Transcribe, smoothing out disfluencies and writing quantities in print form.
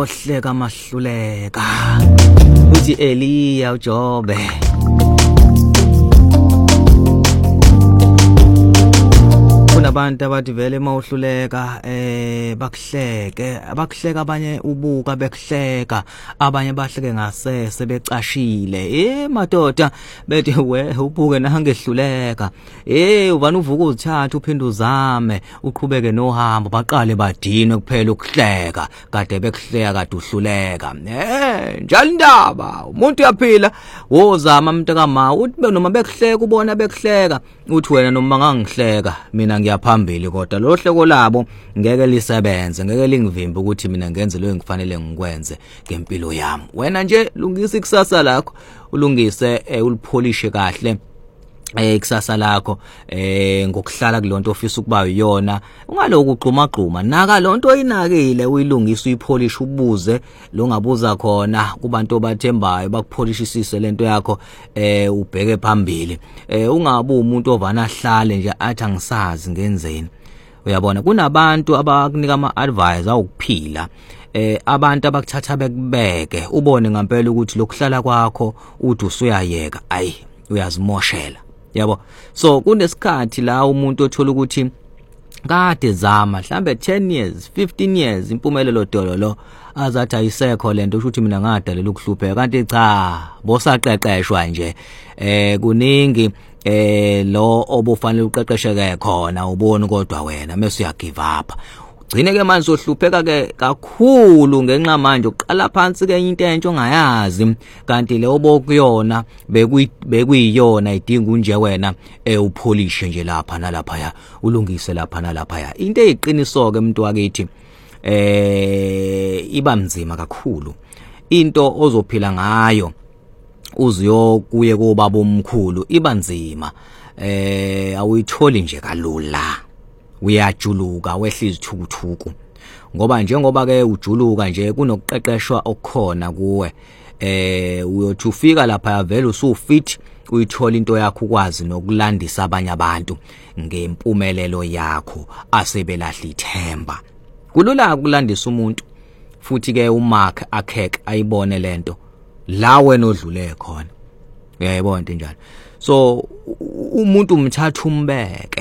uyohleka mahluleka uthi Eliya uJobe kunabantu abathi vele mawuhluleka bakuhleke abakuhleka abanye ubuka bekuhleka abanye bahleke ngasese becashile madoda bethi we ubuke nangehluleka uvana uvuka uzithatha uphinde uzame uqhubeke nohambo baqale badine kuphela ukuhleka kade bekuhleka kade uhluleka njalo indaba umuntu uyaphila wozama mntakama uthi noma bekuhleka ubona bekuhleka uthi wena noma ngangihleka mina ngiyaphambili kodwa lo hleko labo ngeke lisebenze ngeke lingivimbe ukuthi mina ngenze lo engifanele ngikwenze ngempilo yami wena nje lungisa ikusasa lakho ulungise ulipholishe kahle ikusasa lakho ngokuhlala kulonto ofisa ukuba uyona ungaloku ugxuma naka lonto oyinakile uyilungisa uyipholisha ubuze lo ngabuza khona kubantu obathembayo bakupholishisise lento yakho ubheke phambili ungabe umuntu ovana hlale nje athi angisazi ngenzeni uyabona kunabantu abakunika ama-advice awukuphila abantu abakuthatha bekubeke ubone ngempela ukuthi lokuhlala kwakho uthi usuyayeka ayi uyazimoshela yabo so kunesikhathi la umuntu othola ukuthi kade zama mhlambe 10 years 15 years impumelelo dololo azathi ayisekho lento ukuthi mina ngadalela ukuhlupheka kanti cha bosaqeqeshwa nje kuningi lo obufanele uqeqesheke khona ubone kodwa wena mase uya give up ugcine ke manje sohlupheka ke kakhulu ngenxa manje uqala phansi ke into entsho ongayazi kanti le obokuyona bekuyiyona idinga unje wena upholishe nje lapha nalapha ya ulungise lapha nalapha ya into eyiqiniso ke umuntu wakithi iba mzima kakhulu into ozophila ngayo uziyokuye kubaba omkhulu iba nzima awuyitholi nje kalula uyajuluka wehla izithukuthuku ngoba njengoba ke ujuluka nje kunokuqeqeshwa okukhona kuwe uyothi ufika lapha yavela usufit uyithola into yakho ukwazi nokulandisa abanye abantu ngempumelelo yakho asebelahla ithemba kulula ukulandisa umuntu futhi ke uMark akheke ayibone lento la wena odlule khona uyayibona into njalo so umuntu umthatha umbeke